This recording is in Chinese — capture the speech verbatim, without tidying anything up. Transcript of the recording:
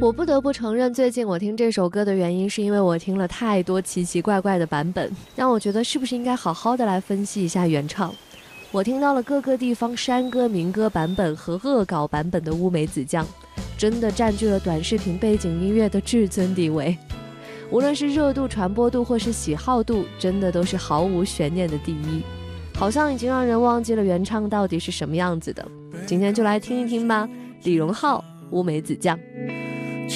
我不得不承认，最近我听这首歌的原因是因为我听了太多奇奇怪怪的版本，让我觉得是不是应该好好的来分析一下原唱。我听到了各个地方山歌民歌版本和恶搞版本的乌梅子酱，真的占据了短视频背景音乐的至尊地位。无论是热度、传播度或是喜好度，真的都是毫无悬念的第一，好像已经让人忘记了原唱到底是什么样子的。今天就来听一听吧，李荣浩乌梅子酱。